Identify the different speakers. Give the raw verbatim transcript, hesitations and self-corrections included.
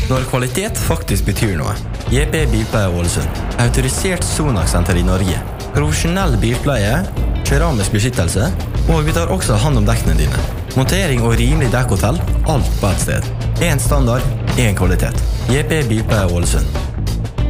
Speaker 1: Når kvalitet faktisk betyr noe. J P Bilpleie Ålesund. Autorisert Sonax-senter i Norge. Profesjonell bilpleie, keramisk beskyttelse, og vi tar også hand om dekkene dine. Montering og rimelig dekkhotell, alt på et sted. En standard, en kvalitet. J P Bilpleie Ålesund.